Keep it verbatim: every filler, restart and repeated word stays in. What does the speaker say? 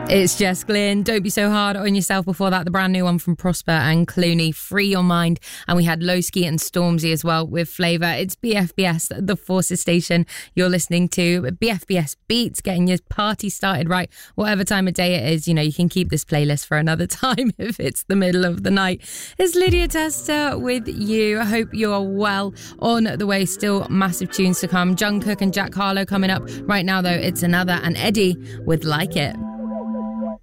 It's Jess Glynn. Don't be so hard on yourself. Before that, the brand new one from Prosper and Clooney, Free Your Mind. And we had Lowski and Stormzy as well with Flavour. It's B F B S, the Forces station you're listening to. B F B S Beats, getting your party started right. Whatever time of day it is, you know, you can keep this playlist for another time if it's the middle of the night. It's Lydia Tester with you. I hope you are well on the way. Still massive tunes to come. Jungkook and Jack Harlow coming up. Right now, though, it's Another and Eddie with Like It.